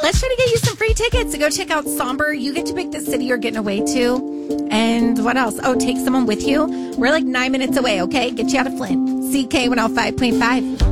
let's try to get you some free tickets to go check out Somber. You get to pick the city you're getting away to. And what else? Oh, take someone with you. We're like 9 minutes away, okay? Get you out of Flint. CK 105.5.